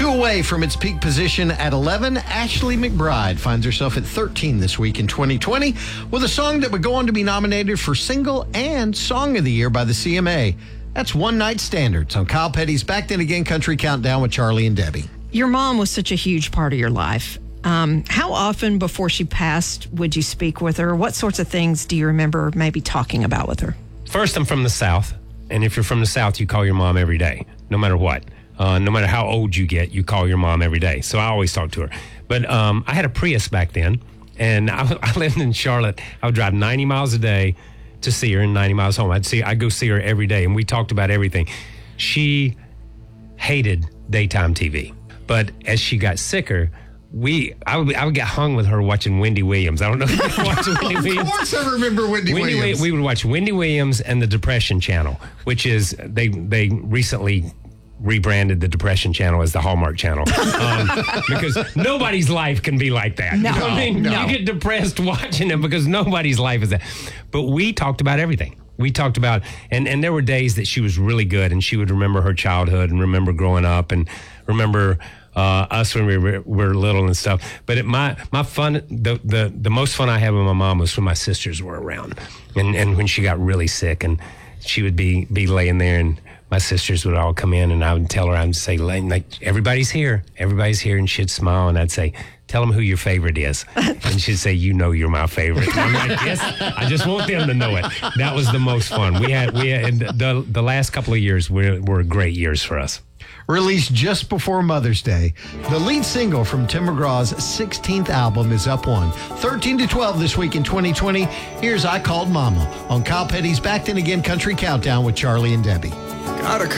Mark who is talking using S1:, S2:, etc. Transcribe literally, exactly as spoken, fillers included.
S1: Two away from its peak position at eleven, Ashley McBryde finds herself at thirteen this week in twenty twenty with a song that would go on to be nominated for Single and Song of the Year by the C M A. That's One Night Standards on Kyle Petty's Back Then Again Country Countdown with Charlie and Debbie.
S2: Your mom was such a huge part of your life. Um, how often before she passed would you speak with her? What sorts of things do you remember maybe talking about with her?
S3: First, I'm from the South, and if you're from the South, you call your mom every day, no matter what. Uh, no matter how old you get, you call your mom every day. So I always talk to her. But um, I had a Prius back then, and I, I lived in Charlotte. I would drive ninety miles a day to see her and ninety miles home. I'd see, I'd go see her every day, and we talked about everything. She hated daytime T V, but as she got sicker, we I would I would get hung with her watching Wendy Williams. I don't know if you watch Wendy Williams.
S1: Of course, I remember Wendy,
S3: Wendy
S1: Williams.
S3: We would watch Wendy Williams and the Depression Channel, which is they they recently rebranded the Depression Channel as the Hallmark Channel, um, because nobody's life can be like that.
S2: No,
S3: you know what I mean?
S2: no.
S3: You get depressed watching it because nobody's life is that. But we talked about everything. We talked about, and, and there were days that she was really good, and she would remember her childhood and remember growing up and remember uh, us when we were, were little and stuff. But it, my my fun, the, the the most fun I had with my mom was when my sisters were around, and, and when she got really sick, and she would be be laying there, and my sisters would all come in, and I would tell her, I would say, like, everybody's here, everybody's here, and she'd smile, and I'd say, tell them who your favorite is. And she'd say, you know you're my favorite. And I'm like, yes, I just want them to know it. That was the most fun. We had, we had the, the last couple of years were, were great years for us.
S1: Released just before Mother's Day, the lead single from Tim McGraw's sixteenth album is up one. thirteen to twelve this week in twenty twenty. Here's I Called Mama on Kyle Petty's Back Then Again Country Countdown with Charlie and Debbie.
S4: Gotta